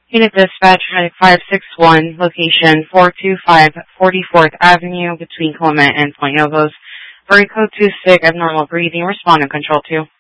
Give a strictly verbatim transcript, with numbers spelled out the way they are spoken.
Unit dispatch, Medic five six one, location four two five forty-fourth Avenue between Clement and Point Novos. Area code two six, abnormal breathing, respond to control two.